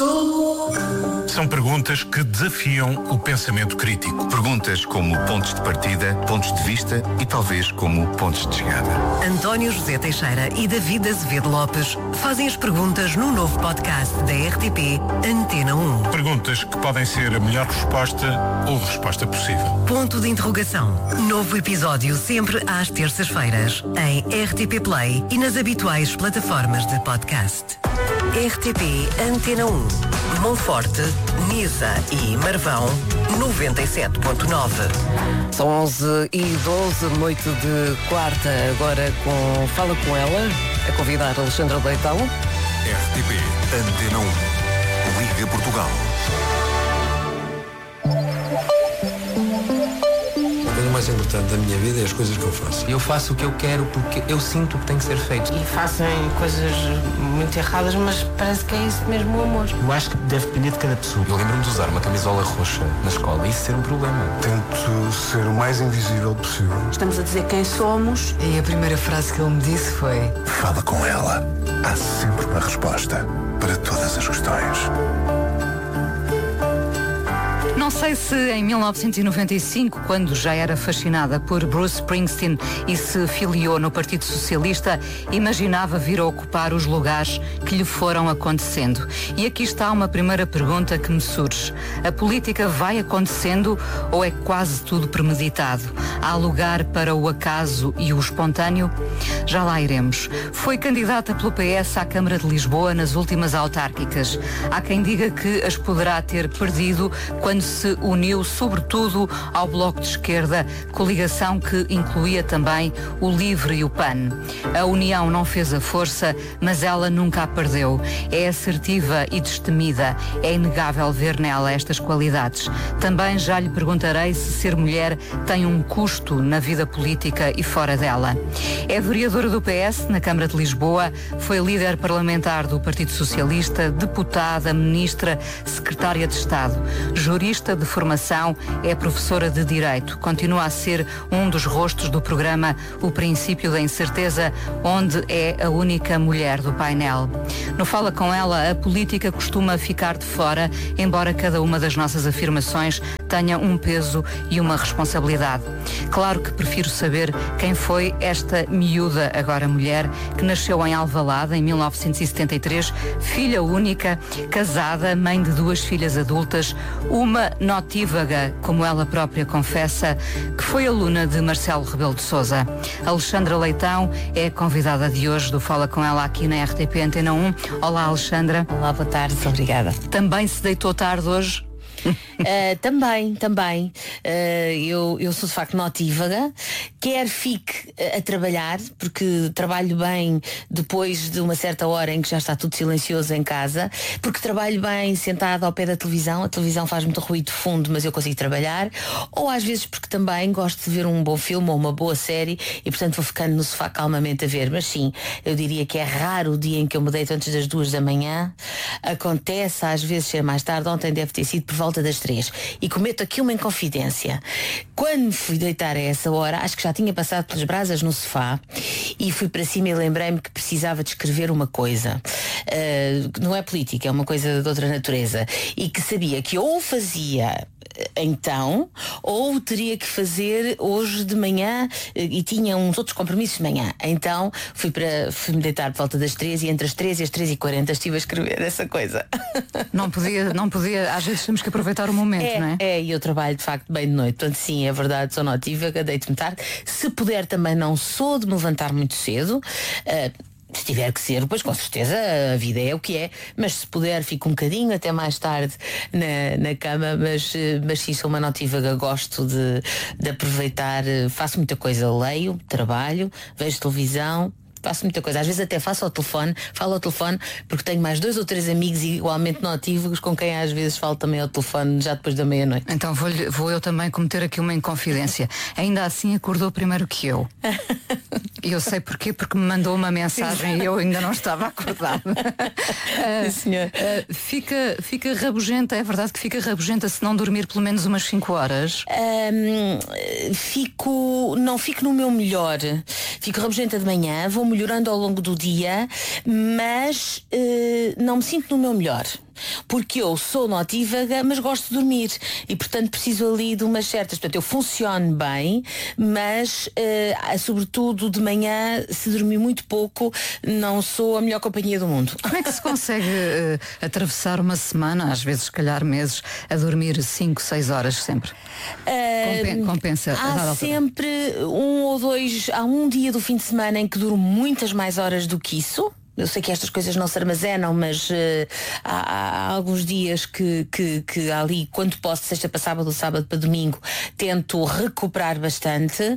São perguntas que desafiam o pensamento crítico. Perguntas como pontos de partida, pontos de vista e talvez como pontos de chegada. António José Teixeira e David Azevedo Lopes fazem as perguntas no novo podcast da RTP Antena 1. Perguntas que podem ser a melhor resposta ou resposta possível. Ponto de interrogação. Novo episódio sempre às terças-feiras em RTP Play e nas habituais plataformas de podcast. RTP Antena 1. Monforte, Nisa e Marvão, 97.9. São 11h12, noite de quarta, agora com Fala Com Ela, a convidar Alexandra Leitão. RTP Antena 1, Liga Portugal. A coisa mais importante da minha vida é as coisas que eu faço. Eu faço o que eu quero porque eu sinto que tem que ser feito. E fazem coisas muito erradas, mas parece que é isso mesmo o amor. Eu acho que deve depender de cada pessoa. Eu lembro-me de usar uma camisola roxa na escola e isso ser um problema. Tento ser o mais invisível possível. Estamos a dizer quem somos. E a primeira frase que ele me disse foi: Fala com ela. Há sempre uma resposta para todas as questões. Não sei se em 1995, quando já era fascinada por Bruce Springsteen e se filiou no Partido Socialista, imaginava vir a ocupar os lugares que lhe foram acontecendo. E aqui está uma primeira pergunta que me surge. A política vai acontecendo ou é quase tudo premeditado? Há lugar para o acaso e o espontâneo? Já lá iremos. Foi candidata pelo PS à Câmara de Lisboa nas últimas autárquicas. Há quem diga que as poderá ter perdido quando se uniu sobretudo ao Bloco de Esquerda, coligação que incluía também o LIVRE e o PAN. A união não fez a força, mas ela nunca a perdeu. É assertiva e destemida. É inegável ver nela estas qualidades. Também já lhe perguntarei se ser mulher tem um custo na vida política e fora dela. É vereadora do PS na Câmara de Lisboa, foi líder parlamentar do Partido Socialista, deputada, ministra, secretária de Estado, jurista de formação, é professora de Direito. Continua a ser um dos rostos do programa O Princípio da Incerteza, onde é a única mulher do painel. No Fala Com Ela, a política costuma ficar de fora, embora cada uma das nossas afirmações tenha um peso e uma responsabilidade. Claro que prefiro saber quem foi esta miúda, agora mulher, que nasceu em Alvalade em 1973, filha única, casada, mãe de 2 filhas adultas, uma notívaga, como ela própria confessa, que foi aluna de Marcelo Rebelo de Sousa. Alexandra Leitão é a convidada de hoje do Fala Com Ela aqui na RTP Antena 1. Olá, Alexandra. Olá, boa tarde, obrigada. Também se deitou tarde hoje? Também. Eu sou de facto notívaga, quer fique a trabalhar, porque trabalho bem depois de uma certa hora em que já está tudo silencioso em casa, porque trabalho bem sentada ao pé da televisão, a televisão faz muito ruído de fundo, mas eu consigo trabalhar, ou às vezes porque também gosto de ver um bom filme ou uma boa série e portanto vou ficando no sofá calmamente a ver. Mas sim, eu diria que é raro o dia em que eu me deito antes das 2 da manhã. Acontece às vezes ser mais tarde. Ontem deve ter sido por volta das 3. E cometo aqui uma inconfidência. Quando me fui deitar a essa hora, acho que já tinha passado pelas brasas no sofá e fui para cima e lembrei-me que precisava de escrever uma coisa. Não é política, é uma coisa de outra natureza. E que sabia que ou fazia então, ou teria que fazer hoje de manhã e tinha uns outros compromissos de manhã. Então fui-me deitar por volta das 3 e entre as 3 e as 3h40 estive a escrever essa coisa. Não podia, às vezes temos que aproveitar o momento, não é? E eu trabalho de facto bem de noite. Portanto, sim, é verdade, sou notívaga, deito-me tarde. Se puder também não sou de me levantar muito cedo. Se tiver que ser, pois com certeza a vida é o que é, mas se puder fico um bocadinho até mais tarde na cama, mas sim, sou uma notívaga, gosto de aproveitar, faço muita coisa, leio, trabalho, vejo televisão, faço muita coisa, às vezes até falo ao telefone, porque tenho mais 2 ou 3 amigos igualmente notívagos com quem às vezes falo também ao telefone já depois da meia-noite. Então vou eu também cometer aqui uma inconfidência. Ainda assim acordou primeiro que eu. E eu sei porquê, porque me mandou uma mensagem e eu ainda não estava acordada. Fica rabugenta, é verdade que fica rabugenta se não dormir pelo menos umas 5 horas? Não fico no meu melhor. Fico rabugenta de manhã, vou melhorando ao longo do dia, mas não me sinto no meu melhor. porque eu sou notívaga, mas gosto de dormir e portanto preciso ali de umas certas. Portanto, eu funciono bem, mas sobretudo de manhã, se dormir muito pouco, não sou a melhor companhia do mundo. Como é que se consegue atravessar uma semana, às vezes se calhar meses, a dormir 5, 6 horas sempre? Compensa? Há sempre há um dia do fim de semana em que duro muitas mais horas do que isso. Eu sei que estas coisas não se armazenam, mas há alguns dias que ali, quando posso, de sexta para sábado ou sábado para domingo, tento recuperar bastante.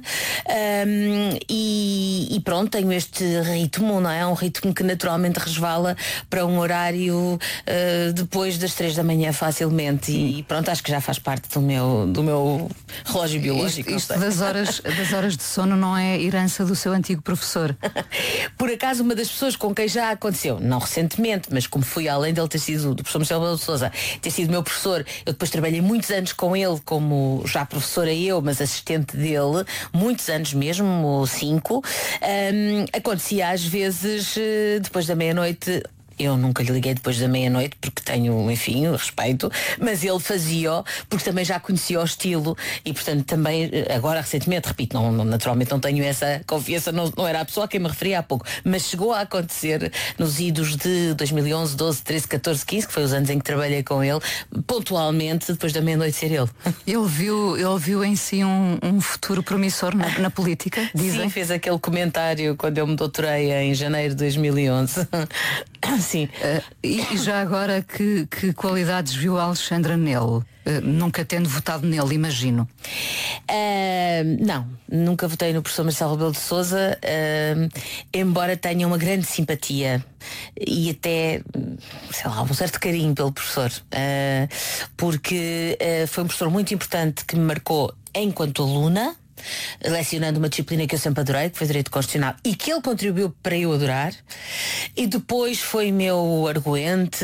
E pronto, tenho este ritmo, não é? Um ritmo que naturalmente resvala para um horário depois das 3 da manhã facilmente. E pronto, acho que já faz parte do meu relógio biológico. Isto das horas de sono não é herança do seu antigo professor? Por acaso, uma das pessoas com quem já aconteceu, não recentemente, mas como fui além dele ter sido do professor Marcelo Rebelo de Sousa, ter sido meu professor, eu depois trabalhei muitos anos com ele como já professora eu, mas assistente dele, muitos anos mesmo, 5. Acontecia às vezes depois da meia-noite. Eu nunca lhe liguei depois da meia-noite porque tenho, enfim, respeito, mas ele fazia-o porque também já conhecia o estilo e portanto também, agora recentemente, repito, naturalmente não tenho essa confiança, não era a pessoa a quem me referia há pouco, mas chegou a acontecer nos idos de 2011, 12, 13, 14, 15, que foi os anos em que trabalhei com ele, pontualmente depois da meia-noite ser ele. Ele viu em si um futuro promissor na política, dizem? Sim, fez aquele comentário quando eu me doutorei em janeiro de 2011. Sim. E já agora, que qualidades viu a Alexandra nele? Nunca tendo votado nele, imagino. Não, nunca votei no professor Marcelo Rebelo de Sousa, embora tenha uma grande simpatia e até, sei lá, um certo carinho pelo professor, porque foi um professor muito importante que me marcou enquanto aluna, lecionando uma disciplina que eu sempre adorei, que foi Direito Constitucional, e que ele contribuiu para eu adorar, e depois foi meu arguente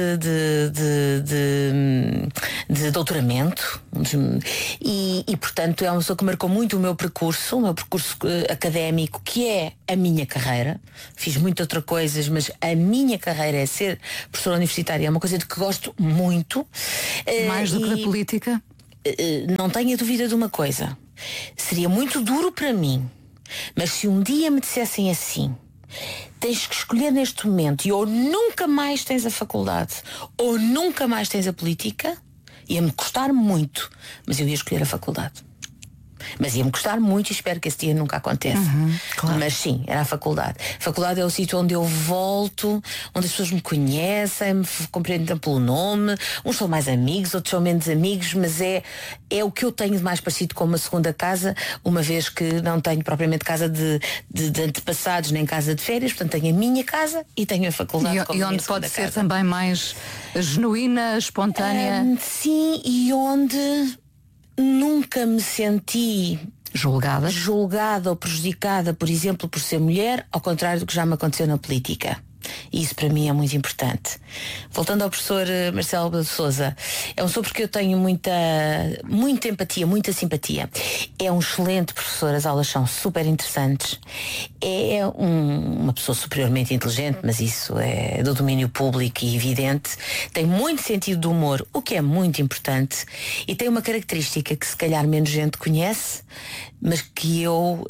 de doutoramento, e portanto é uma pessoa que marcou muito o meu percurso académico, que é a minha carreira. Fiz muitas outras coisas, mas a minha carreira é ser professora universitária, é uma coisa de que gosto muito. Mais do que da política? Não tenho dúvida de uma coisa. Seria muito duro para mim, mas se um dia me dissessem assim: tens que escolher neste momento, e ou nunca mais tens a faculdade ou nunca mais tens a política, ia-me custar muito, mas eu ia escolher a faculdade. Mas ia-me custar muito e espero que esse dia nunca aconteça. Claro. Mas sim, era a faculdade. A faculdade é o sítio onde eu volto, onde as pessoas me conhecem, me compreendem pelo nome. Uns são mais amigos, outros são menos amigos, mas é o que eu tenho de mais parecido com uma segunda casa, uma vez que não tenho propriamente casa de antepassados, nem casa de férias. Portanto tenho a minha casa e tenho a faculdade. E onde pode ser também mais genuína, espontânea. Sim, e onde nunca me senti julgada ou prejudicada, por exemplo, por ser mulher, ao contrário do que já me aconteceu na política. E isso para mim é muito importante. Voltando ao professor Marcelo Rebelo de Sousa, é um professor porque eu tenho muita empatia, muita simpatia. É um excelente professor, as aulas são super interessantes. É uma pessoa superiormente inteligente, mas isso é do domínio público e evidente. Tem muito sentido de humor, o que é muito importante. E tem uma característica que se calhar menos gente conhece, mas que eu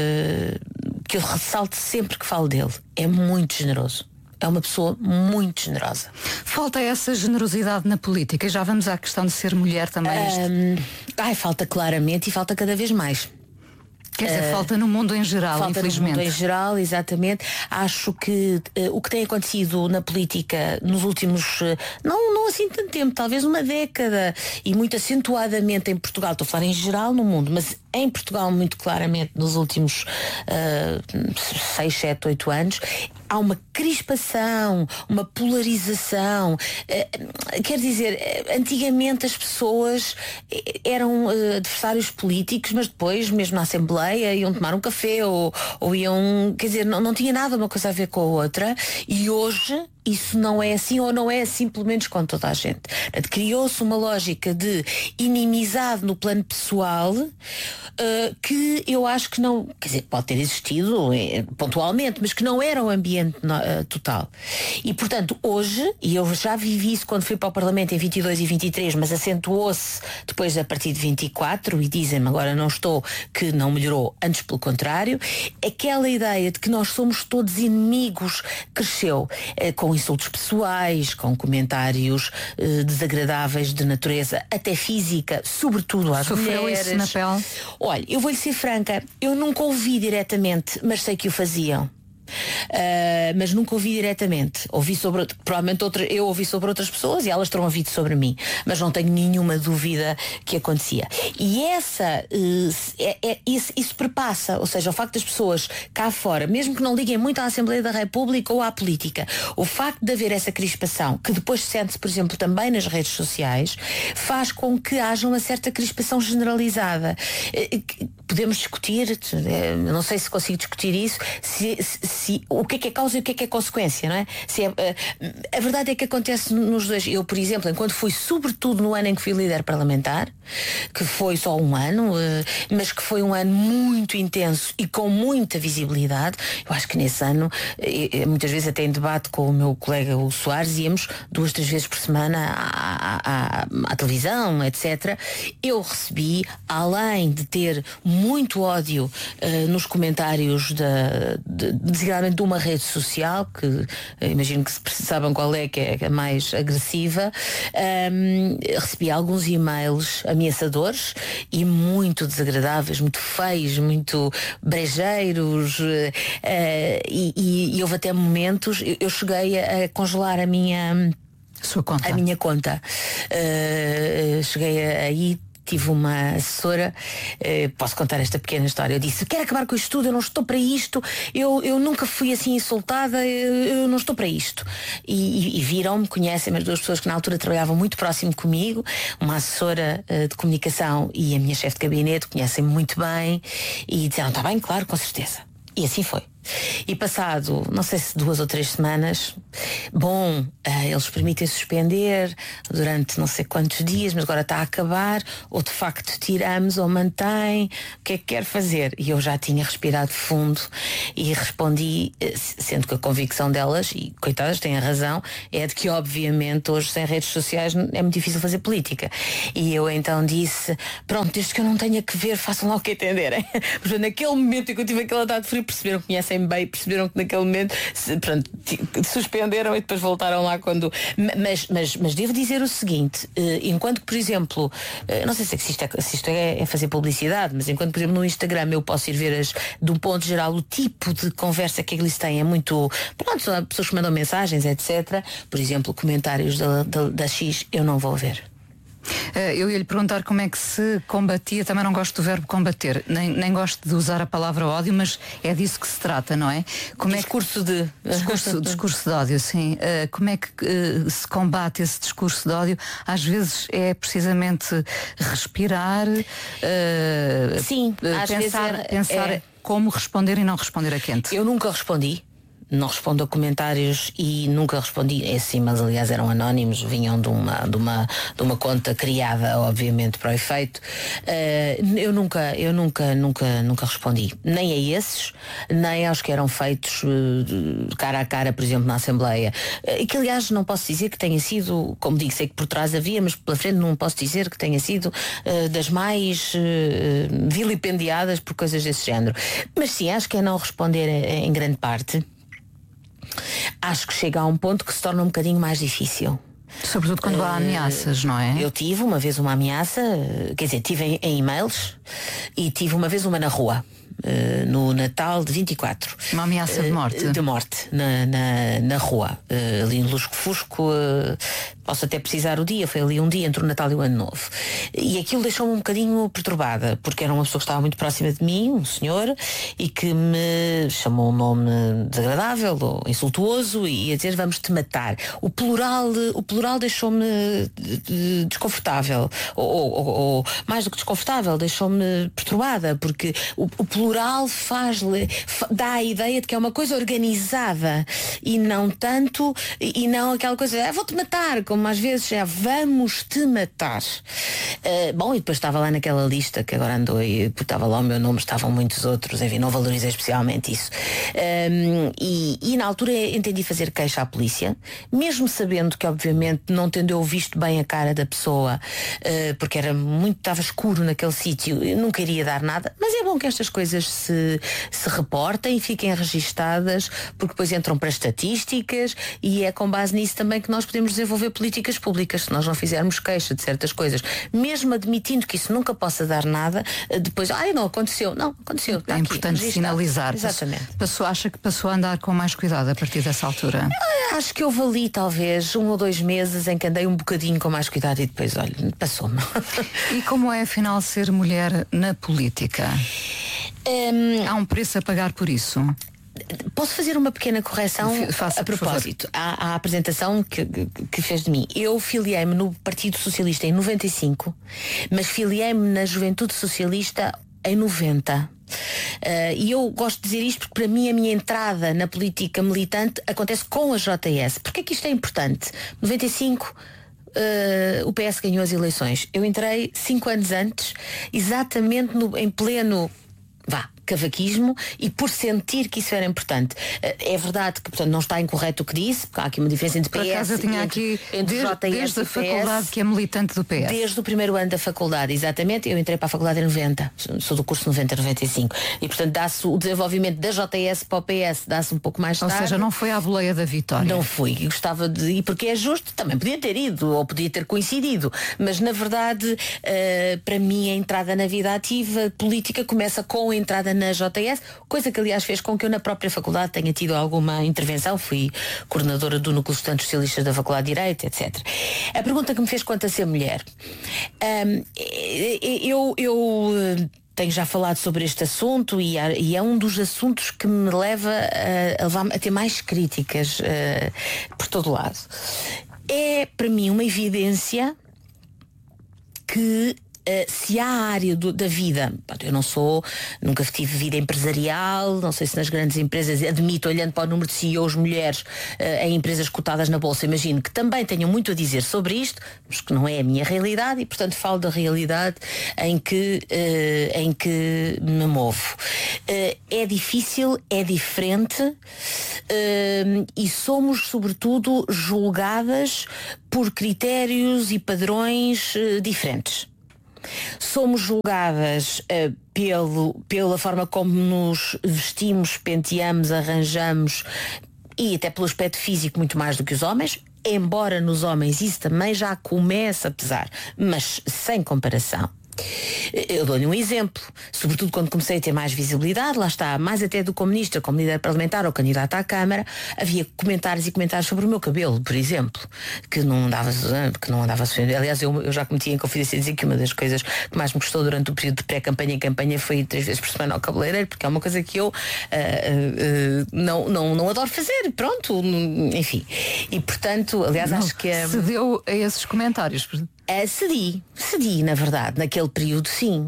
ressalto sempre que falo dele. É muito generoso. É uma pessoa muito generosa. Falta essa generosidade na política. E já vamos à questão de ser mulher também. Falta claramente e falta cada vez mais. Quer dizer, falta no mundo em geral, falta infelizmente. No mundo em geral, exatamente. Acho que o que tem acontecido na política nos últimos, não assim tanto tempo, talvez uma década, e muito acentuadamente em Portugal, estou a falar em geral no mundo, mas em Portugal muito claramente nos últimos 6, 7, 8 anos, há uma crispação, uma polarização. Quer dizer, antigamente as pessoas eram adversários políticos, mas depois, mesmo na Assembleia, iam tomar um café ou iam, quer dizer, não tinha nada uma coisa a ver com a outra, e hoje isso não é assim, ou não é assim pelo menos com toda a gente. Criou-se uma lógica de inimizade no plano pessoal, que eu acho que não, quer dizer, pode ter existido pontualmente, mas que não era o ambiente total. E portanto hoje, e eu já vivi isso quando fui para o Parlamento em 22 e 23, mas acentuou-se depois a partir de 24, e dizem-me agora não estou, que não melhorou, antes pelo contrário, aquela ideia de que nós somos todos inimigos cresceu, com insultos pessoais, com comentários desagradáveis de natureza, até física, sobretudo às mulheres. Isso na pele? Olha, eu vou-lhe ser franca, eu nunca ouvi diretamente, mas sei que o faziam. Mas nunca ouvi diretamente. Ouvi sobre, provavelmente eu ouvi sobre outras pessoas e elas terão ouvido sobre mim, mas não tenho nenhuma dúvida que acontecia. E isso perpassa, ou seja, o facto das pessoas cá fora, mesmo que não liguem muito à Assembleia da República ou à política, o facto de haver essa crispação, que depois sente-se, por exemplo, também nas redes sociais, faz com que haja uma certa crispação generalizada. Podemos discutir, não sei se consigo discutir isso, o que é causa e o que é consequência, não é? A verdade é que acontece nos dois. Eu, por exemplo, enquanto fui, sobretudo no ano em que fui líder parlamentar, que foi só um ano, mas que foi um ano muito intenso e com muita visibilidade, eu acho que nesse ano, muitas vezes até em debate com o meu colega o Soares, íamos 2, 3 vezes por semana à televisão, etc. Eu recebi, além de ter muito ódio nos comentários designadamente de uma rede social, que imagino que sabem qual é, que é a mais agressiva, recebi alguns e-mails ameaçadores e muito desagradáveis, muito feios, muito brejeiros, e houve até momentos, eu cheguei a congelar a minha conta. Cheguei aí. Tive uma assessora, posso contar esta pequena história. Eu disse, quero acabar com isto tudo, eu não estou para isto, eu nunca fui assim insultada, eu não estou para isto. E viram-me, conhecem-me as duas pessoas que na altura trabalhavam muito próximo comigo, uma assessora de comunicação e a minha chefe de gabinete, conhecem-me muito bem, e disseram, está bem, claro, com certeza. E assim foi. E passado, não sei se 2 ou 3 semanas, eles permitem suspender durante não sei quantos dias, mas agora está a acabar, ou de facto tiramos ou mantém, o que é que quer fazer? E eu já tinha respirado fundo e respondi, sendo que a convicção delas, e coitadas, têm a razão, é de que obviamente hoje sem redes sociais é muito difícil fazer política. E eu então disse, pronto, desde que eu não tenha que ver, façam lá o que entenderem. Portanto, naquele momento em que eu tive aquele ataque de frio, conhecem bem, perceberam que naquele momento suspenderam e depois voltaram lá quando. Mas devo dizer o seguinte, enquanto que, por exemplo, não sei se isto é fazer publicidade, mas enquanto, por exemplo, no Instagram eu posso ir ver de um ponto geral o tipo de conversa que eles têm é muito. Pronto, são pessoas que mandam mensagens, etc. Por exemplo, comentários da X eu não vou ver. Eu ia lhe perguntar como é que se combatia. Também não gosto do verbo combater, nem gosto de usar a palavra ódio, mas é disso que se trata, não é? Discurso de ódio, sim. Como é que se combate esse discurso de ódio? Às vezes é precisamente respirar, sim, pensar como responder e não responder a quente. Eu nunca respondi. Não respondo a comentários e nunca respondi assim, mas aliás eram anónimos, vinham de uma conta criada obviamente para o efeito. Eu nunca respondi, nem a esses, nem aos que eram feitos cara a cara, por exemplo, na Assembleia, e que aliás não posso dizer que tenha sido, como digo, sei que por trás havia, mas pela frente não posso dizer que tenha sido das mais vilipendiadas por coisas desse género. Mas sim, acho que é não responder em grande parte. Acho que chega a um ponto que se torna um bocadinho mais difícil. Sobretudo quando há ameaças, não é? Eu tive uma vez uma ameaça, quer dizer, tive em e-mails e tive uma vez uma na rua. No Natal de 24. Uma ameaça de morte? De morte, na rua, ali em Lusco-Fusco. Posso até precisar o dia, foi ali um dia entre o Natal e o Ano Novo. E aquilo deixou-me um bocadinho perturbada, porque era uma pessoa que estava muito próxima de mim, um senhor, e que me chamou um nome desagradável ou insultuoso e a dizer vamos-te matar. O plural deixou-me desconfortável, ou mais do que desconfortável, deixou-me perturbada, porque o plural plural dá a ideia de que é uma coisa organizada e não tanto, e não aquela coisa, vou-te matar, como às vezes é vamos te matar. Bom, e depois estava lá naquela lista que agora andou e estava lá o meu nome, estavam muitos outros, enfim, não valorizei especialmente isso. E na altura entendi fazer queixa à polícia, mesmo sabendo que obviamente não tendo eu visto bem a cara da pessoa, porque estava escuro naquele sítio, eu nunca iria dar nada, mas é bom que estas coisas se reportem e fiquem registadas, porque depois entram para estatísticas e é com base nisso também que nós podemos desenvolver políticas públicas. Se nós não fizermos queixa de certas coisas, mesmo admitindo que isso nunca possa dar nada, depois, não aconteceu. Não, aconteceu. É importante sinalizar. Exatamente. Acha que passou a andar com mais cuidado a partir dessa altura? Acho que houve ali talvez 1 ou 2 meses em que andei um bocadinho com mais cuidado e depois, olha, passou-me. E como é afinal ser mulher na política? Há um preço a pagar por isso? Posso fazer uma pequena correção a propósito à apresentação que fez de mim. Eu filiei-me no Partido Socialista em 95, mas filiei-me na Juventude Socialista em 90. E eu gosto de dizer isto porque para mim a minha entrada na política militante acontece com a JS. Porque é que isto é importante? 95 o PS ganhou as eleições. Eu entrei 5 anos antes, exatamente em pleno cavaquismo, e por sentir que isso era importante. É verdade que, portanto, não está incorreto o que disse, porque há aqui uma diferença entre PS. Por acaso eu tinha aqui desde a faculdade que é militante do PS. Desde o primeiro ano da faculdade, exatamente. Eu entrei para a faculdade em 90, sou do curso 90-95, e portanto dá-se o desenvolvimento da JS para o PS, dá-se um pouco mais tarde. Ou seja, não foi à boleia da vitória. Não fui, gostava de ir porque é justo, também podia ter ido ou podia ter coincidido, mas na verdade para mim a entrada na vida ativa política começa com a entrada na JS, coisa que aliás fez com que eu na própria faculdade tenha tido alguma intervenção. Fui coordenadora do Núcleo de Estudantes Socialistas da Faculdade de Direito, etc. A pergunta que me fez quanto a ser mulher, eu tenho já falado sobre este assunto e é um dos assuntos que me leva a ter mais críticas por todo lado. É para mim uma evidência que se há a área da vida, eu nunca tive vida empresarial, não sei se nas grandes empresas, admito, olhando para o número de CEOs mulheres em empresas cotadas na bolsa, imagino que também tenham muito a dizer sobre isto, mas que não é a minha realidade e portanto falo da realidade em que me movo. É difícil, é diferente, e somos sobretudo julgadas por critérios e padrões diferentes. Somos julgadas pela forma como nos vestimos, penteamos, arranjamos, e até pelo aspecto físico muito mais do que os homens, embora nos homens isso também já começa a pesar, mas sem comparação. Eu dou-lhe um exemplo, sobretudo quando comecei a ter mais visibilidade, lá está, mais até do como ministra, como líder parlamentar ou candidata à Câmara, havia comentários e comentários sobre o meu cabelo, por exemplo, que não andava a sofrer. Aliás, eu já cometi em confidência dizer que uma das coisas que mais me gostou durante o período de pré-campanha e campanha foi ir 3 vezes por semana ao cabeleireiro, porque é uma coisa que eu não adoro fazer, pronto, enfim. E portanto, aliás, acho que cedeu a esses comentários. Cedi, na verdade, naquele período sim.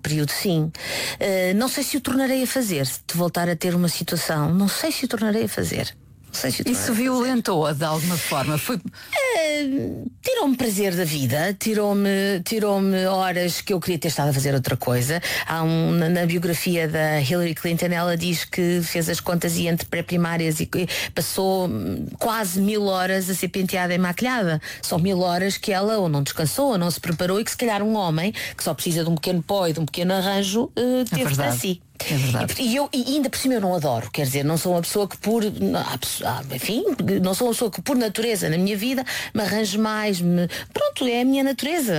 Não sei se o tornarei a fazer, se voltar a ter uma situação, não sei se o tornarei a fazer. Isso violentou-a de alguma forma? Tirou-me prazer da vida, tirou-me horas que eu queria ter estado a fazer outra coisa. Na biografia da Hillary Clinton, ela diz que fez as contas e entre pré-primárias e passou quase 1000 horas a ser penteada e maquilhada. São 1000 horas que ela ou não descansou ou não se preparou, e que se calhar um homem que só precisa de um pequeno pó e de um pequeno arranjo teve para si. É verdade. E ainda por cima eu não adoro, quer dizer, não sou uma pessoa que não sou uma pessoa que por natureza na minha vida me arranje mais, pronto, é a minha natureza,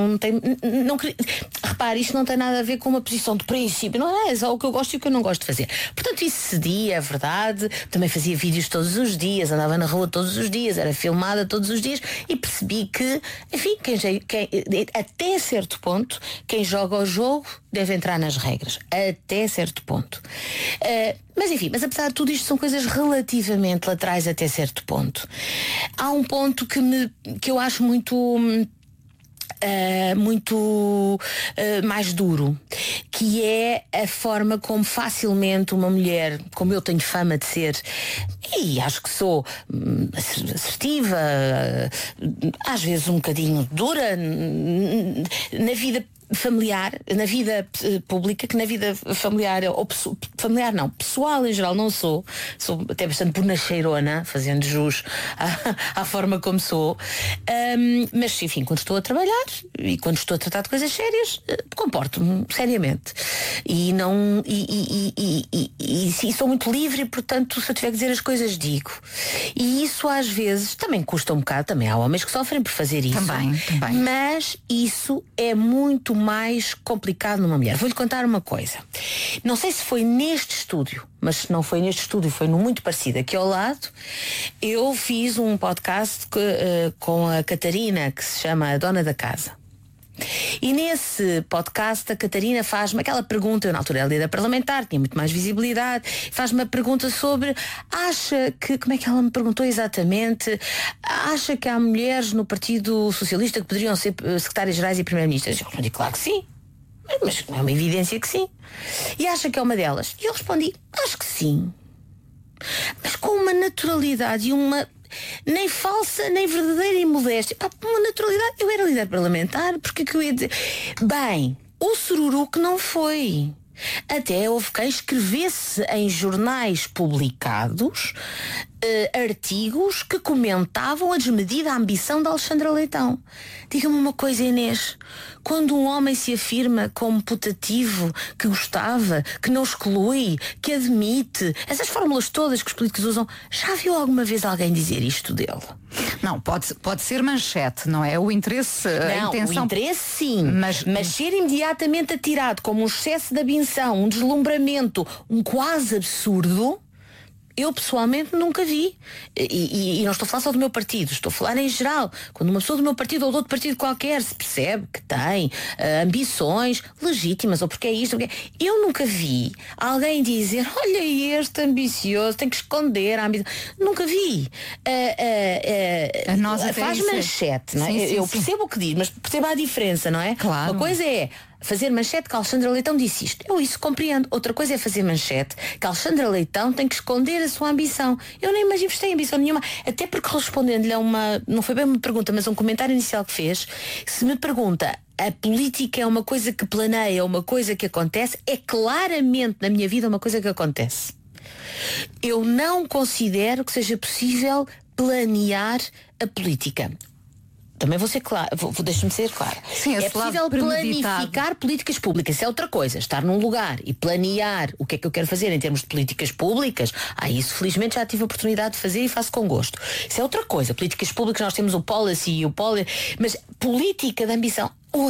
repare, isto não tem nada a ver com uma posição de princípio, não é só o que eu gosto e o que eu não gosto de fazer. Portanto, isso cedia, é verdade, também fazia vídeos todos os dias, andava na rua todos os dias, era filmada todos os dias, e percebi que, enfim, até certo ponto, quem joga o jogo deve entrar nas regras, até certo ponto. Mas apesar de tudo isto são coisas relativamente laterais até certo ponto. Há um ponto que eu acho muito muito mais duro, que é a forma como facilmente uma mulher, como eu tenho fama de ser, e acho que sou assertiva, às vezes um bocadinho dura na vida familiar, na vida pública, que na vida familiar ou familiar não, pessoal em geral não sou até bastante bonacheirona, fazendo jus à forma como sou, mas enfim, quando estou a trabalhar e quando estou a tratar de coisas sérias, comporto-me seriamente e não e sou muito livre e, portanto, se eu tiver que dizer as coisas, digo. E isso às vezes também custa um bocado, também há homens que sofrem por fazer isso, também. Mas isso é muito mais complicado numa mulher. Vou-lhe contar uma coisa. Não sei se foi neste estúdio, mas se não foi neste estúdio, foi num muito parecido aqui ao lado. Eu fiz um podcast com a Catarina, que se chama A Dona da Casa. E nesse podcast a Catarina faz-me aquela pergunta, eu na altura era líder parlamentar, tinha muito mais visibilidade, faz-me a pergunta sobre, acha que, como é que ela me perguntou exatamente, acha que há mulheres no Partido Socialista que poderiam ser secretárias-gerais e primeiro-ministras? Eu respondi, claro que sim, mas é uma evidência que sim. E acha que é uma delas? E eu respondi, acho que sim, mas com uma naturalidade e uma nem falsa, nem verdadeira imodéstia. Uma naturalidade. Eu era líder parlamentar, porque que eu ia dizer? Bem, o sururu que não foi. Até houve quem escrevesse em jornais publicados artigos que comentavam a desmedida ambição de Alexandra Leitão. Diga-me uma coisa, Inês, quando um homem se afirma como putativo, que gostava, que não exclui, que admite, essas fórmulas todas que os políticos usam, já viu alguma vez alguém dizer isto dele? Não, pode ser manchete, não é? O interesse, não, a intenção... o interesse sim, mas ser imediatamente atirado como um excesso de ambição, um deslumbramento, um quase absurdo, eu pessoalmente nunca vi. E não estou a falar só do meu partido, estou a falar em geral. Quando uma pessoa do meu partido ou de outro partido qualquer se percebe que tem ambições legítimas, ou porque é isto, eu nunca vi alguém dizer, olha este ambicioso, tem que esconder a ambição. Nunca vi. Faz manchete, não é? Sim, eu percebo o que diz, mas perceba a diferença, não é? Claro. Uma coisa é fazer manchete que a Alexandra Leitão disse isto. Eu isso compreendo. Outra coisa é fazer manchete que a Alexandra Leitão tem que esconder a sua ambição. Eu nem manifestei ambição nenhuma. Até porque, respondendo-lhe a uma, não foi bem uma pergunta, mas um comentário inicial que fez, se me pergunta, a política é uma coisa que planeia, é uma coisa que acontece, é claramente na minha vida uma coisa que acontece. Eu não considero que seja possível planear a política. Também vou ser claro, deixa-me ser claro. Sim, é possível planificar políticas públicas, isso é outra coisa. Estar num lugar e planear o que é que eu quero fazer em termos de políticas públicas, isso felizmente já tive a oportunidade de fazer e faço com gosto. Isso é outra coisa. Políticas públicas, nós temos o policy e o poly, mas política de ambição,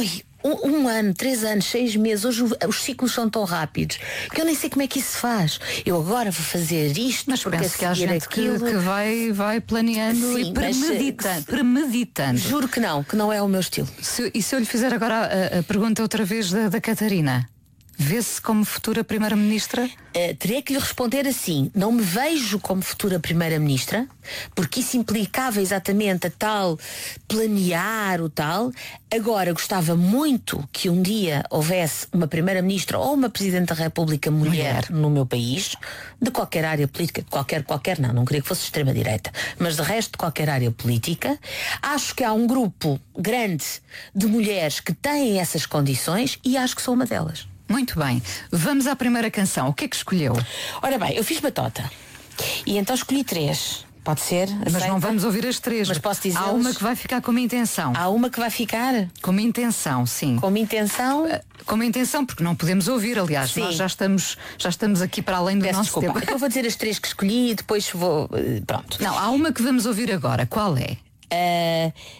um ano, 3 anos, 6 meses, hoje os ciclos são tão rápidos que eu nem sei como é que isso se faz. Eu agora vou fazer isto, mas penso que há gente que vai planeando. Sim, e premeditando. Juro que não é o meu estilo. E se eu lhe fizer agora a pergunta outra vez da Catarina? Vê-se como futura Primeira-Ministra? Teria que lhe responder assim, não me vejo como futura Primeira-Ministra, porque isso implicava exatamente a tal planear o tal. Agora gostava muito que um dia houvesse uma Primeira-Ministra ou uma Presidente da República mulher no meu país, de qualquer área política, qualquer não queria que fosse extrema-direita, mas de resto de qualquer área política. Acho que há um grupo grande de mulheres que têm essas condições e acho que sou uma delas. Muito bem, vamos à primeira canção. O que é que escolheu? Ora bem, eu fiz batota e então escolhi 3. Pode ser? Mas aceita? Não vamos ouvir as 3. Mas posso dizer. Há uma que vai ficar como intenção. Há uma que vai ficar? Como intenção, sim. Como intenção? Como intenção, porque não podemos ouvir, aliás. Sim. Nós já estamos aqui para além do nosso tempo. Então vou dizer as 3 que escolhi e depois vou... Pronto. Não, há uma que vamos ouvir agora. Qual é?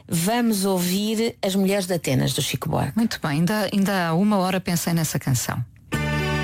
Vamos ouvir As Mulheres de Atenas, do Chico Buarque. Muito bem, ainda há 1 hora pensei nessa canção.